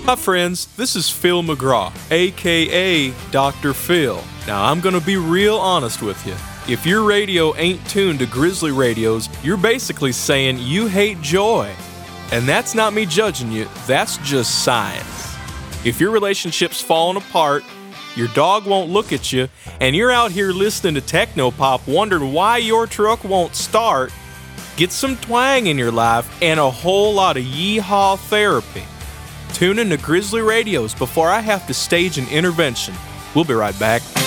Hi friends, this is Phil McGraw, aka Dr. Phil. Now I'm gonna be real honest with you. If your radio ain't tuned to Grizzly radios, you're basically saying you hate joy. And that's not me judging you, that's just science. If your relationship's falling apart, your dog won't look at you, and you're out here listening to techno-pop wondering why your truck won't start, get some twang in your life and a whole lot of yeehaw therapy. Tune in to Grizzly Radios before I have to stage an intervention. We'll be right back.